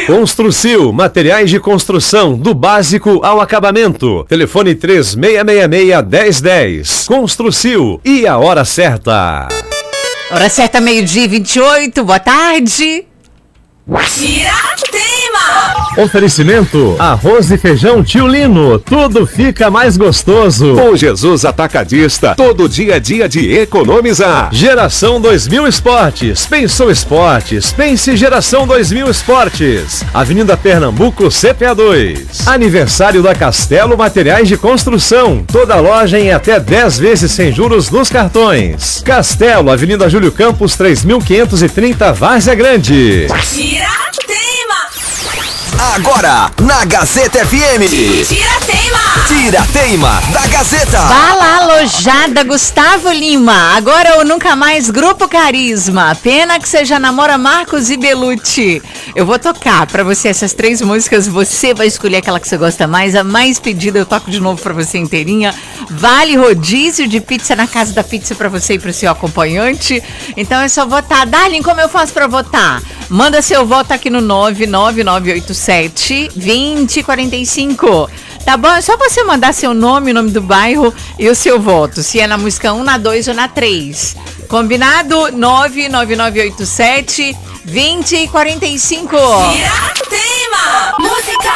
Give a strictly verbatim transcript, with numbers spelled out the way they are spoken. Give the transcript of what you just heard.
Construcil, materiais de construção, do básico ao acabamento. Telefone três seis seis seis, um zero um zero. Construcil e a hora certa. Hora certa, meio-dia e vinte e oito, boa tarde. Tiratema! Oferecimento: arroz e feijão Tio Lino, tudo fica mais gostoso. Com Jesus Atacadista, todo dia a dia de economizar. Geração dois mil Esportes, pensou esportes, pense Geração dois mil Esportes. Avenida Pernambuco, C P A dois. Aniversário da Castelo Materiais de Construção, toda loja em até dez vezes sem juros nos cartões. Castelo, Avenida Júlio Campos, três mil quinhentos e trinta, Várzea Grande. Tiratema! Agora, na Gazeta F M. Tiratema! Tiratema da Gazeta. Bala Alojada, Gustavo Lima. Agora ou nunca mais, Grupo Carisma. Pena que você já namora Marcos e Belucci. Eu vou tocar pra você essas três músicas. Você vai escolher aquela que você gosta mais. A mais pedida eu toco de novo pra você inteirinha. Vale rodízio de pizza na Casa da Pizza pra você e pro seu acompanhante. Então é só votar. Darlene, como eu faço pra votar? Manda seu voto aqui no nove nove nove oito sete, dois zero quatro cinco. Tá bom? É só você mandar seu nome, o nome do bairro e o seu voto. Se é na música um, na dois ou na três. Combinado? nove nove nove oito sete, dois zero quatro cinco. Tiratema! Música